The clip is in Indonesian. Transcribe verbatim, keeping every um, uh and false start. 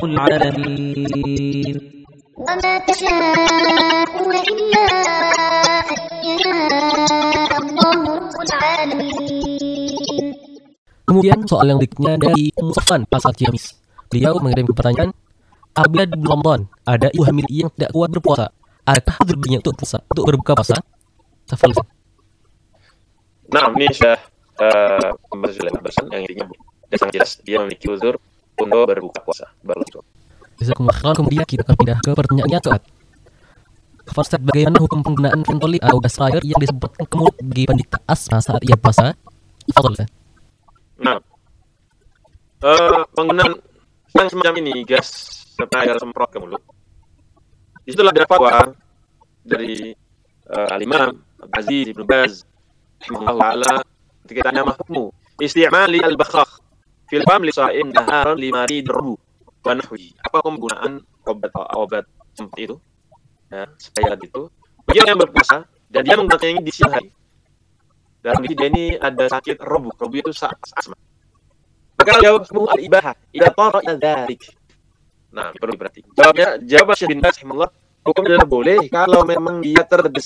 رب العالمين وما تشاءون إلا أن يشاء الله رب العالمين. Kemudian soal yang berikutnya dari Ummu Safwan Pasar Ciamis. Beliau mengirim pertanyaan, apabila di bulan Ramadan ada ibu hamil yang tidak kuat berpuasa, adakah berbuka untuk puasa untuk berbuka puasa? Tafadhal. Nah, ini sudah uh, membahas bahasan yang intinya sudah sangat jelas dia memiliki uzur untuk berbuka puasa. Baru itu. Jazakumullah. Kemudian kita akan pindah ke pertanyaan yang keempat. Ustaz, bagaimana hukum penggunaan fentanyl atau gas air yang disebutkan ke mulut bagi penderita asma saat ia puasa? Tafadhal. Nah, uh, penggunaan yang semacam ini, gas serta air semprot ke mulut, disitulah ada fatwa dari uh, Al-Imam Aziz Ibn Baz rahimahullah ta'ala ketika ditanya ma hukmu isti'mali al-bakhakh fil fam li sha'im naharan li marid rubu wa nahwi. Apa penggunaan obat obat seperti itu ya, supaya gitu bagi yang berpuasa dan dia menggunakannya di siang hari dalam dia ini ada sakit rubu. Rubu itu asma. Maka jawab semua al-ibahah idza tara ila dzalik. Nah, perlu diperhatikan. Jawabnya jawab Syekh bin Baz rahimahullah, hukumnya adalah boleh kalau memang dia terdesak